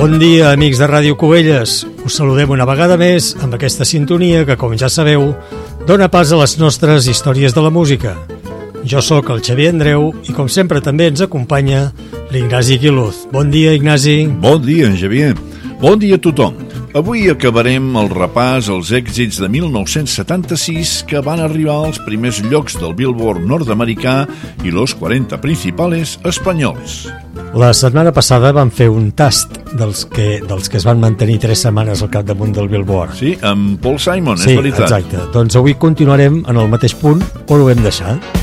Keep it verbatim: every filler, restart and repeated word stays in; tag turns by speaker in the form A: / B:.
A: Bon dia, amics de Ràdio Cubelles. Us saludem una vegada més amb aquesta sintonia que, com ja sabeu, dona pas a les nostres històries de la música. Jo sóc el Xavier Andreu i, com sempre, també ens acompanya l'Ignasi Quiluz. Bon dia, Ignasi.
B: Bon dia, Xavier. Bon dia a tothom. Avui acabarem el repàs als èxits de mil nou-cents setanta-sis que van arribar als primers llocs del Billboard nord-americà i los quaranta principales espanyols.
A: La setmana passada vam fer un tast dels que, dels que es van mantenir tres setmanes al capdamunt del Billboard.
B: Sí, amb Paul Simon,
A: sí,
B: és veritat.
A: Sí, exacte. Doncs avui continuarem en el mateix punt on ho vam deixar.